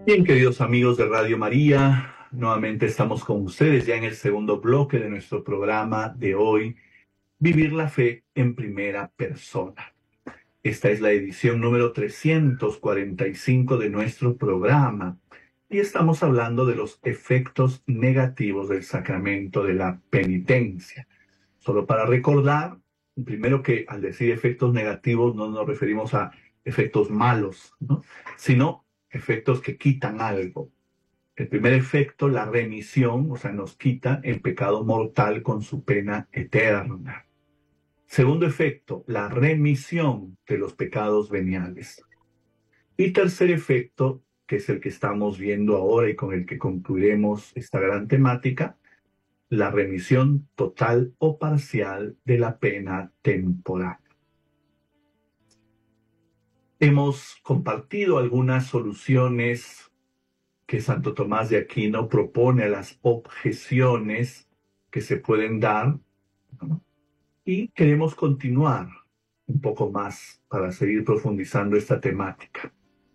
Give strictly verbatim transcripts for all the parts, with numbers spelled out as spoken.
Bien, queridos amigos de Radio María, nuevamente estamos con ustedes ya en el segundo bloque de nuestro programa de hoy, Vivir la Fe en Primera Persona. Esta es la edición número trescientos cuarenta y cinco de nuestro programa y estamos hablando de los efectos negativos del sacramento de la penitencia. Solo para recordar, primero que al decir efectos negativos no nos referimos a efectos malos, ¿no? Sino efectos que quitan algo. El primer efecto, la remisión, o sea, nos quita el pecado mortal con su pena eterna. Segundo efecto, la remisión de los pecados veniales. Y tercer efecto, que es el que estamos viendo ahora y con el que concluiremos esta gran temática, la remisión total o parcial de la pena temporal. Hemos compartido algunas soluciones que Santo Tomás de Aquino propone a las objeciones que se pueden dar, ¿no? Y queremos continuar un poco más para seguir profundizando esta temática.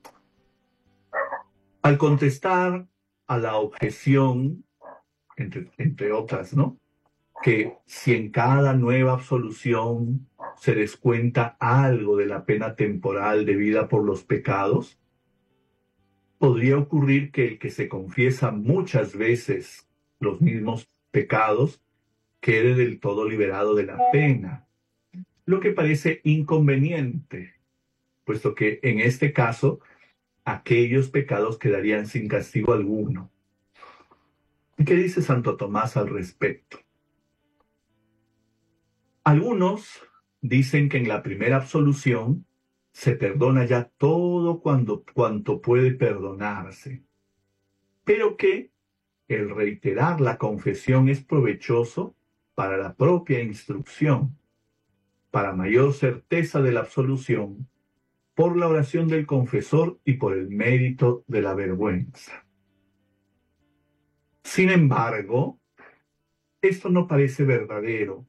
Al contestar a la objeción, entre, entre otras, ¿no?, que si en cada nueva absolución se descuenta algo de la pena temporal debida por los pecados, podría ocurrir que el que se confiesa muchas veces los mismos pecados quede del todo liberado de la pena, lo que parece inconveniente, puesto que en este caso aquellos pecados quedarían sin castigo alguno. ¿Y qué dice Santo Tomás al respecto? Algunos dicen que en la primera absolución se perdona ya todo cuando, cuanto puede perdonarse, pero que el reiterar la confesión es provechoso para la propia instrucción, para mayor certeza de la absolución, por la oración del confesor y por el mérito de la vergüenza. Sin embargo, esto no parece verdadero,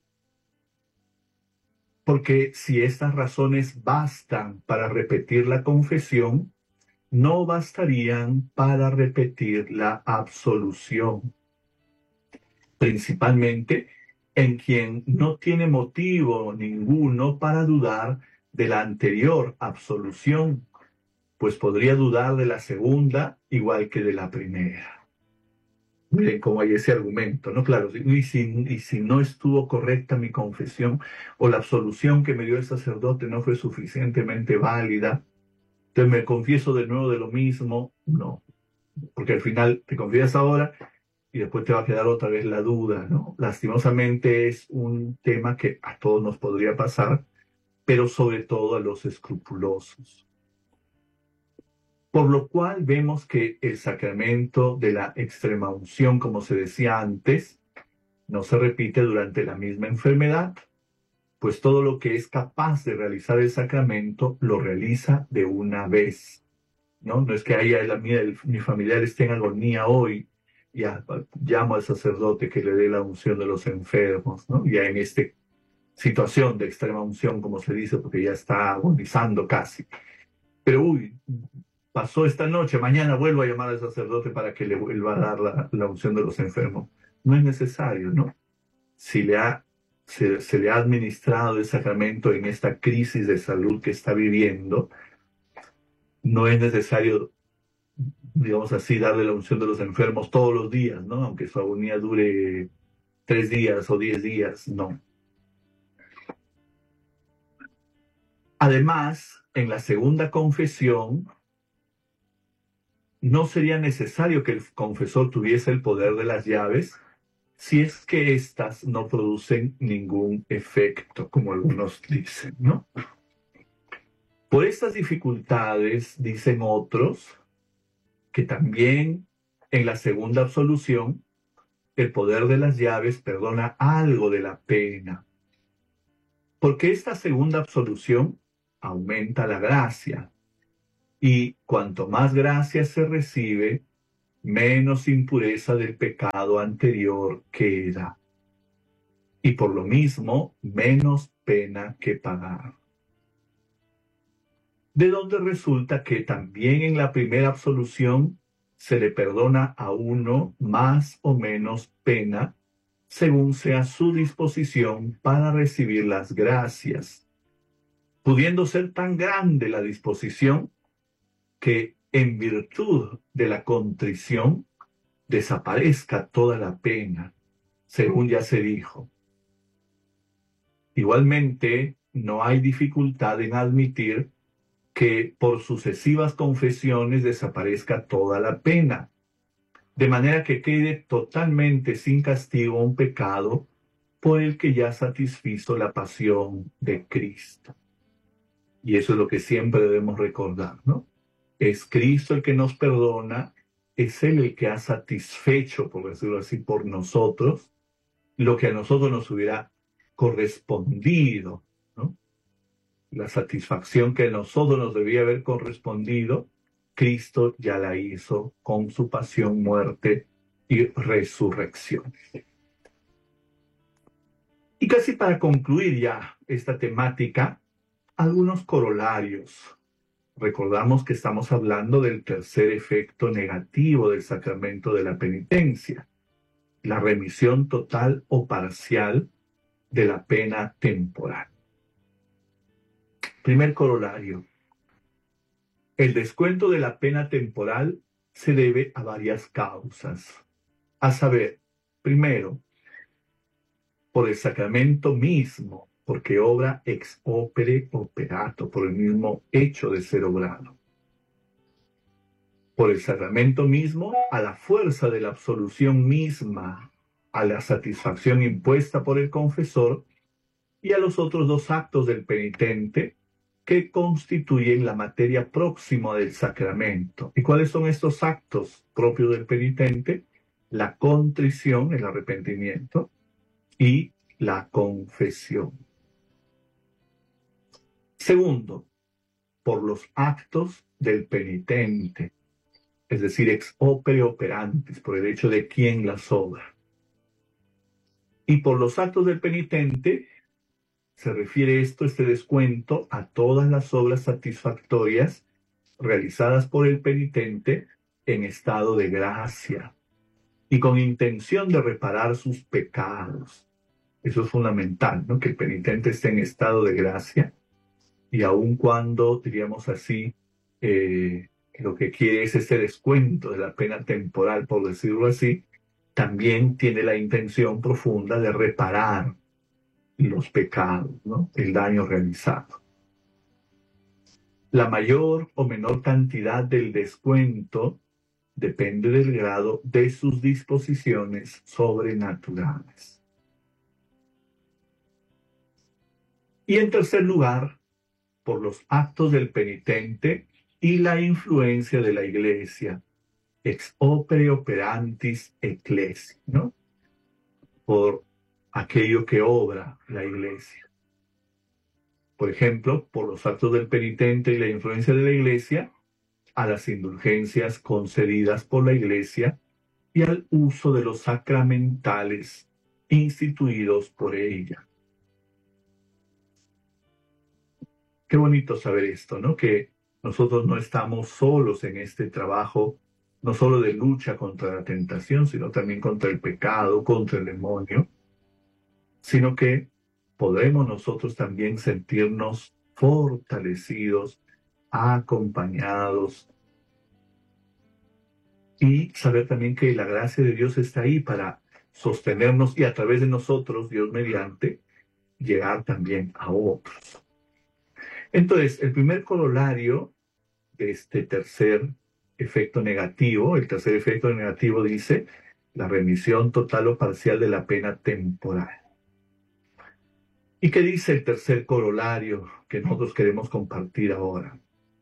porque si estas razones bastan para repetir la confesión, no bastarían para repetir la absolución, principalmente en quien no tiene motivo ninguno para dudar de la anterior absolución, pues podría dudar de la segunda igual que de la primera. Miren cómo hay ese argumento, ¿no? Claro, y si, y si no estuvo correcta mi confesión o la absolución que me dio el sacerdote no fue suficientemente válida, entonces me confieso de nuevo de lo mismo. No, porque al final te confiesas ahora y después te va a quedar otra vez la duda, ¿no? Lastimosamente es un tema que a todos nos podría pasar, pero sobre todo a los escrupulosos. Por lo cual vemos que el sacramento de la extremaunción, como se decía antes, no se repite durante la misma enfermedad, pues todo lo que es capaz de realizar el sacramento lo realiza de una vez, ¿no? No es que haya la mía, el, mi familiar esté en agonía hoy, ya llamo al sacerdote que le dé la unción de los enfermos, ¿no? Ya en esta situación de extrema unción, como se dice, porque ya está agonizando casi. Pero uy, pasó esta noche, mañana vuelvo a llamar al sacerdote para que le vuelva a dar la, la unción de los enfermos. No es necesario, ¿no? Si le ha, se, se le ha administrado el sacramento en esta crisis de salud que está viviendo, no es necesario, digamos así, darle la unción de los enfermos todos los días, ¿no? Aunque su agonía dure tres días o diez días, no. Además, en la segunda confesión, no sería necesario que el confesor tuviese el poder de las llaves si es que éstas no producen ningún efecto, como algunos dicen, ¿no? Por estas dificultades, dicen otros, que también en la segunda absolución el poder de las llaves perdona algo de la pena, porque esta segunda absolución aumenta la gracia, y cuanto más gracia se recibe, menos impureza del pecado anterior queda, y por lo mismo menos pena que pagar. De donde resulta que también en la primera absolución se le perdona a uno más o menos pena, según sea su disposición para recibir las gracias, pudiendo ser tan grande la disposición que en virtud de la contrición desaparezca toda la pena, según ya se dijo. Igualmente, no hay dificultad en admitir que por sucesivas confesiones desaparezca toda la pena, de manera que quede totalmente sin castigo un pecado por el que ya satisfizo la pasión de Cristo. Y eso es lo que siempre debemos recordar, ¿no? Es Cristo el que nos perdona, es Él el que ha satisfecho, por decirlo así, por nosotros, lo que a nosotros nos hubiera correspondido, ¿no? La satisfacción que a nosotros nos debía haber correspondido, Cristo ya la hizo con su pasión, muerte y resurrección. Y casi para concluir ya esta temática, algunos corolarios. Recordamos que estamos hablando del tercer efecto negativo del sacramento de la penitencia, la remisión total o parcial de la pena temporal. Primer corolario. El descuento de la pena temporal se debe a varias causas. A saber, primero, por el sacramento mismo, porque obra ex opere operato, por el mismo hecho de ser obrado. Por el sacramento mismo, a la fuerza de la absolución misma, a la satisfacción impuesta por el confesor y a los otros dos actos del penitente que constituyen la materia próxima del sacramento. ¿Y cuáles son estos actos propios del penitente? La contrición, el arrepentimiento, y la confesión. Segundo, por los actos del penitente, es decir, ex opere operantis, por el hecho de quien las obra. Y por los actos del penitente, se refiere esto, este descuento, a todas las obras satisfactorias realizadas por el penitente en estado de gracia y con intención de reparar sus pecados. Eso es fundamental, ¿no? Que el penitente esté en estado de gracia y aun cuando, diríamos así, eh, lo que quiere es este descuento de la pena temporal, por decirlo así, también tiene la intención profunda de reparar los pecados, ¿no? El daño realizado. La mayor o menor cantidad del descuento depende del grado de sus disposiciones sobrenaturales. Y en tercer lugar, por los actos del penitente y la influencia de la Iglesia, ex opere operantis ecclesia, ¿no? Por aquello que obra la Iglesia. Por ejemplo, por los actos del penitente y la influencia de la Iglesia, a las indulgencias concedidas por la Iglesia y al uso de los sacramentales instituidos por ella. Qué bonito saber esto, ¿no? Que nosotros no estamos solos en este trabajo, no solo de lucha contra la tentación, sino también contra el pecado, contra el demonio, sino que podemos nosotros también sentirnos fortalecidos, acompañados, y saber también que la gracia de Dios está ahí para sostenernos y a través de nosotros, Dios mediante, llegar también a otros. Entonces, el primer corolario de este tercer efecto negativo, el tercer efecto negativo dice la remisión total o parcial de la pena temporal. ¿Y qué dice el tercer corolario que nosotros queremos compartir ahora?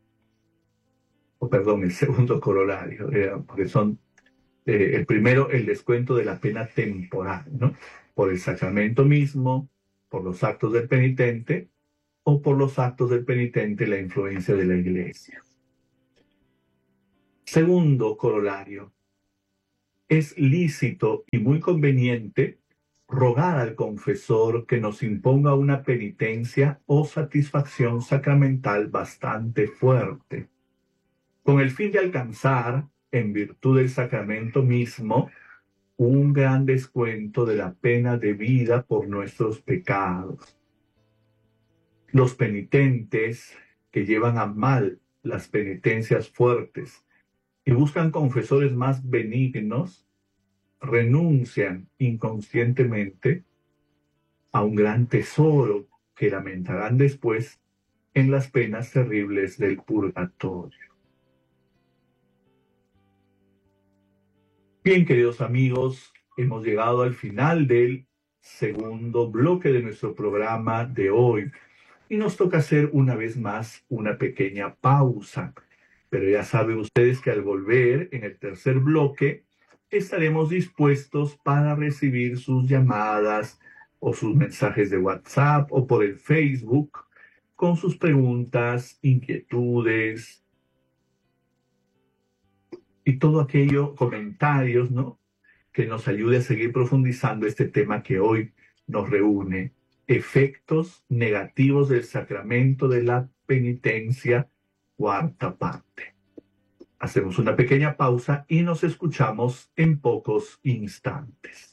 O perdón, el segundo corolario, eh, porque son eh, el primero, el descuento de la pena temporal, ¿no? Por el sacramento mismo, por los actos del penitente, o por los actos del penitente, la influencia de la Iglesia. Segundo corolario, es lícito y muy conveniente rogar al confesor que nos imponga una penitencia o satisfacción sacramental bastante fuerte, con el fin de alcanzar en virtud del sacramento mismo, un gran descuento de la pena de vida por nuestros pecados. Los penitentes que llevan a mal las penitencias fuertes y buscan confesores más benignos, renuncian inconscientemente a un gran tesoro que lamentarán después en las penas terribles del purgatorio. Bien, queridos amigos, hemos llegado al final del segundo bloque de nuestro programa de hoy y nos toca hacer una vez más una pequeña pausa. Pero ya saben ustedes que al volver en el tercer bloque estaremos dispuestos para recibir sus llamadas o sus mensajes de WhatsApp o por el Facebook con sus preguntas, inquietudes y todo aquello, comentarios, ¿no? Que nos ayude a seguir profundizando este tema que hoy nos reúne, efectos negativos del sacramento de la penitencia, cuarta parte. Hacemos una pequeña pausa y nos escuchamos en pocos instantes.